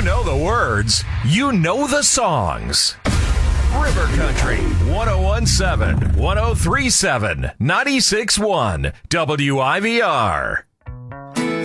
know the words, you know the songs. River Country 1017, 1037, 96.1 WIVR.